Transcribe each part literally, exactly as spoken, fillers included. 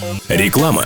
Реклама.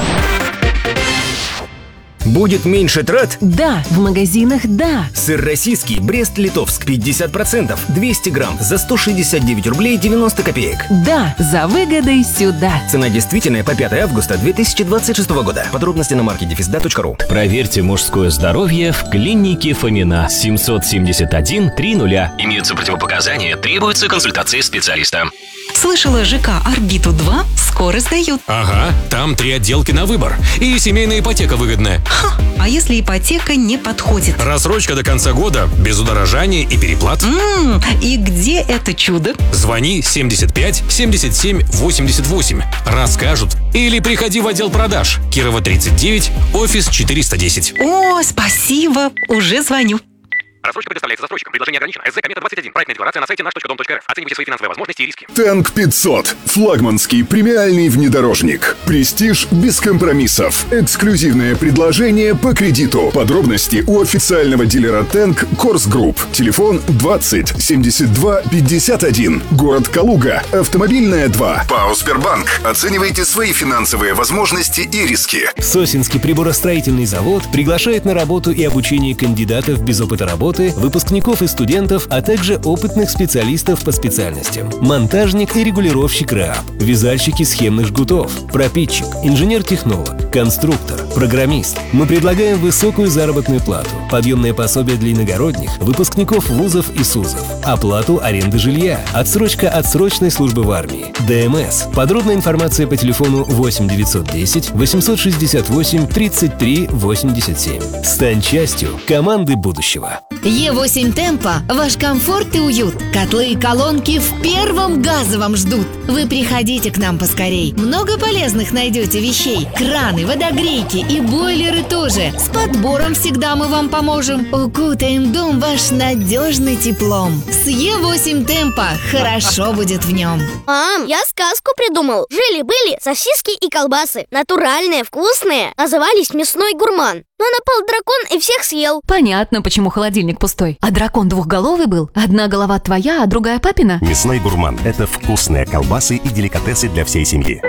Будет меньше трат? Да, в магазинах да. Сыр российский Брест-Литовск пятьдесят процентов, двести грамм за сто шестьдесят девять рублей девяносто копеек. Да, за выгодой сюда. Цена действительная по пятое августа две тысячи двадцать шестого года. Подробности на маркете дефисда точка ру. Проверьте мужское здоровье в клинике Фомина. семьсот семьдесят один три нуля. Имеются противопоказания, требуется консультация специалиста. Слышала, ЖК «Орбиту-два» скоро сдают. Ага, там три отделки на выбор. И семейная ипотека выгодная. Ха, а если ипотека не подходит? Рассрочка до конца года, без удорожания и переплат. М-м, и где это чудо? Звони семьдесят пять семьдесят семь восемьдесят восемь. Расскажут. Или приходи в отдел продаж. Кирова тридцать девять, офис четыреста десять. О, спасибо, уже звоню. Рассрочка предоставляется застройщикам. Предложение ограничено. СЗ Комета двадцать один. Проектная декларация на сайте наш точка дом точка рф. Оценивайте свои финансовые возможности и риски. Танк пятьсот. Флагманский премиальный внедорожник. Престиж без компромиссов. Эксклюзивное предложение по кредиту. Подробности у официального дилера Танк Корс Групп. Телефон двадцать семьдесят два пятьдесят один. Город Калуга. Автомобильная два. ПАО Сбербанк. Оценивайте свои финансовые возможности и риски. Сосинский приборостроительный завод приглашает на работу и обучение кандидатов без опыта работы, выпускников и студентов, а также опытных специалистов по специальностям. Монтажник и регулировщик РЭАП, вязальщики схемных жгутов, пропитчик, инженер-технолог, конструктор, программист. Мы предлагаем высокую заработную плату, подъемное пособие для иногородних, выпускников вузов и СУЗов, оплату аренды жилья, отсрочка от срочной службы в армии, ДМС. Подробная информация по телефону восемь девятьсот десять восемьсот шестьдесят восемь тридцать три восемьдесят семь. Стань частью команды будущего. Е восемь Темпо – ваш комфорт и уют. Котлы и колонки в первом газовом ждут. Вы приходите к нам поскорей. Много полезных найдете вещей. Краны, водогрейки и бойлеры тоже. С подбором всегда мы вам поможем. Укутаем дом ваш надежный теплом. С Е восемь Темпо хорошо будет в нем. Мам, я сказку придумал. Жили-были сосиски и колбасы. Натуральные, вкусные. Назывались «Мясной гурман». Но напал дракон и всех съел. Понятно, почему холодильник пустой. А дракон двухголовый был? Одна голова твоя, а другая папина? Мясной гурман – это вкусные колбасы и деликатесы для всей семьи.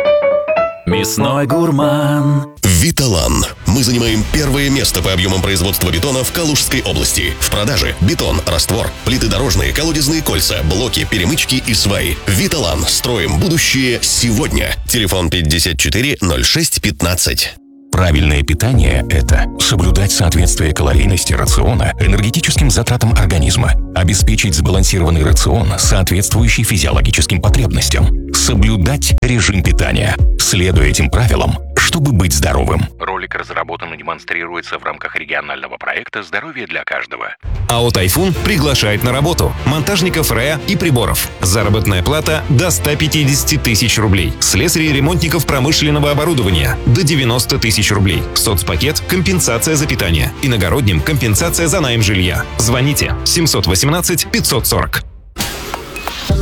Мясной гурман. Виталан. Мы занимаем первое место по объемам производства бетона в Калужской области. В продаже бетон, раствор, плиты дорожные, колодезные кольца, блоки, перемычки и сваи. Виталан. Строим будущее сегодня. Телефон пятьдесят четыре ноль шесть пятнадцать. Правильное питание – это соблюдать соответствие калорийности рациона энергетическим затратам организма, обеспечить сбалансированный рацион, соответствующий физиологическим потребностям, соблюдать режим питания, следуя этим правилам, чтобы быть здоровым. Ролик разработан и демонстрируется в рамках регионального проекта «Здоровье для каждого». АО «Тайфун» приглашает на работу монтажников РЭА и приборов. Заработная плата до ста пятидесяти тысяч рублей. Слесарей и ремонтников промышленного оборудования до девяноста тысяч рублей. Соцпакет – компенсация за питание. Иногородним – компенсация за найм жилья. Звоните семьсот восемнадцать пятьсот сорок.